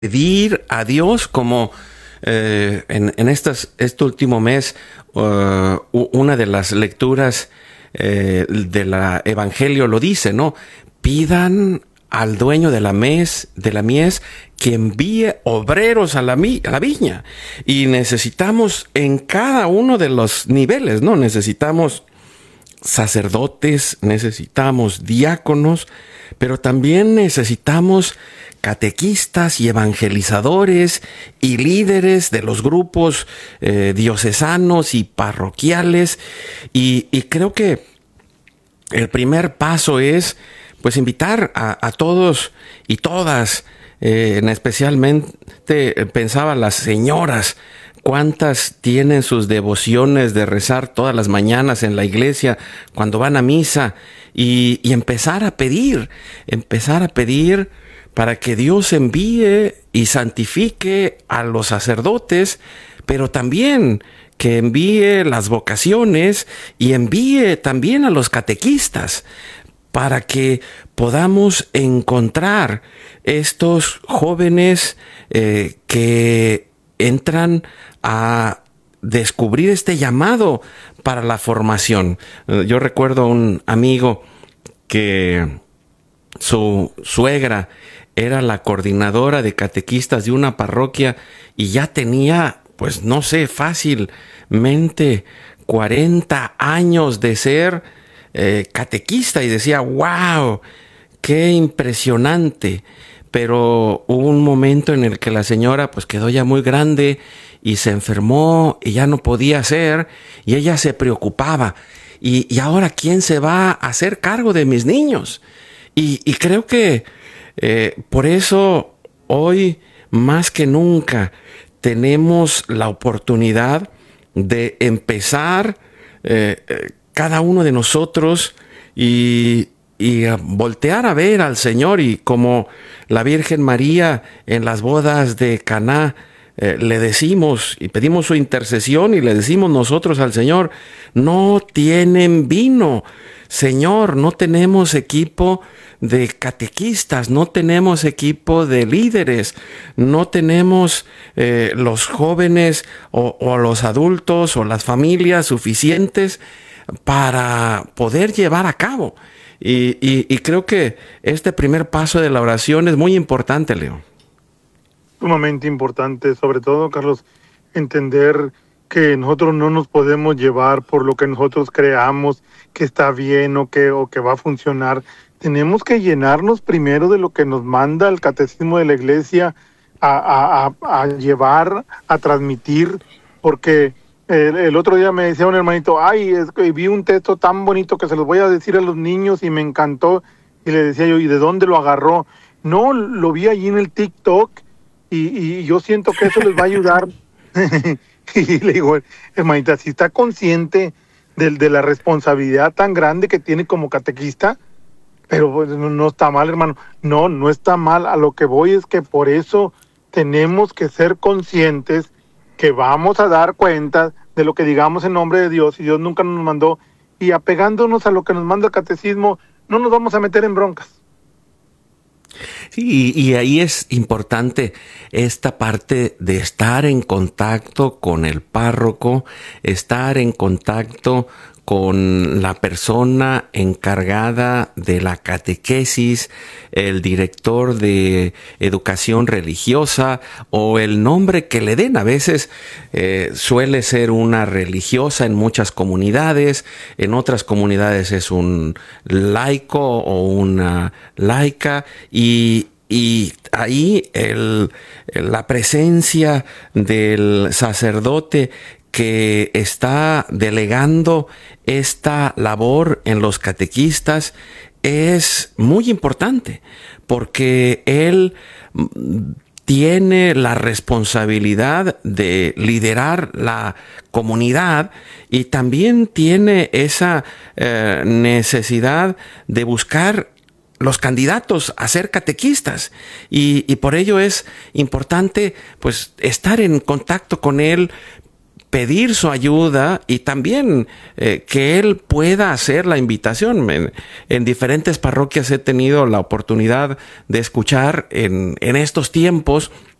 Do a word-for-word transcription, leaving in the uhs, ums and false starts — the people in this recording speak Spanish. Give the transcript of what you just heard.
pedir a Dios como eh, en, en estas, este último mes, uh, una de las lecturas eh, de la Evangelio lo dice, ¿no? Pidan al dueño de la mies, de la mies que envíe obreros a la, mi, a la viña. Y necesitamos en cada uno de los niveles, ¿no? Necesitamos sacerdotes, necesitamos diáconos, pero también necesitamos catequistas y evangelizadores y líderes de los grupos eh, diocesanos y parroquiales. Y, y creo que el primer paso es pues invitar a, a todos y todas, eh, en especialmente eh, pensaba las señoras, cuántas tienen sus devociones de rezar todas las mañanas en la iglesia cuando van a misa, y, y empezar a pedir, empezar a pedir para que Dios envíe y santifique a los sacerdotes, pero también que envíe las vocaciones y envíe también a los catequistas, para que podamos encontrar estos jóvenes eh, que entran a descubrir este llamado para la formación. Yo recuerdo a un amigo que su suegra era la coordinadora de catequistas de una parroquia y ya tenía, pues no sé, fácilmente cuarenta años de ser eh, catequista, y decía, wow, qué impresionante. Pero hubo un momento en el que la señora pues quedó ya muy grande y se enfermó y ya no podía hacer, y ella se preocupaba. Y, y ahora, ¿quién se va a hacer cargo de mis niños? Y, y creo que eh, por eso hoy más que nunca tenemos la oportunidad de empezar eh, eh, cada uno de nosotros y y a voltear a ver al Señor, y como la Virgen María en las bodas de Caná eh, le decimos y pedimos su intercesión, y le decimos nosotros al Señor: no tienen vino, Señor, no tenemos equipo de catequistas, no tenemos equipo de líderes, no tenemos eh, los jóvenes o, o los adultos o las familias suficientes para poder llevar a cabo. Y, y, y creo que este primer paso de la oración es muy importante, Leo. Sumamente importante, sobre todo, Carlos, entender que nosotros no nos podemos llevar por lo que nosotros creamos que está bien o que, o que va a funcionar. Tenemos que llenarnos primero de lo que nos manda el catecismo de la iglesia a, a, a, a llevar, a transmitir, porque El, el otro día me decía un hermanito, ay, es que vi un texto tan bonito que se los voy a decir a los niños y me encantó. Y le decía yo, ¿y de dónde lo agarró? No, lo vi allí en el TikTok y, y yo siento que eso les va a ayudar. Y le digo, hermanita, si está consciente de, de la responsabilidad tan grande que tiene como catequista, pero pues, no, no está mal, hermano. No, no está mal. A lo que voy es que por eso tenemos que ser conscientes que vamos a dar cuenta de lo que digamos en nombre de Dios, y Dios nunca nos mandó, y apegándonos a lo que nos manda el catecismo, no nos vamos a meter en broncas. Sí, y ahí es importante esta parte de estar en contacto con el párroco, estar en contacto con la persona encargada de la catequesis, el director de educación religiosa o el nombre que le den. A veces eh, suele ser una religiosa en muchas comunidades, en otras comunidades es un laico o una laica, y Y ahí el, la presencia del sacerdote que está delegando esta labor en los catequistas es muy importante, porque él tiene la responsabilidad de liderar la comunidad, y también tiene esa eh, necesidad de buscar los candidatos a ser catequistas, y, y por ello es importante pues estar en contacto con él, pedir su ayuda y también eh, que él pueda hacer la invitación. En, en diferentes parroquias he tenido la oportunidad de escuchar en, en estos tiempos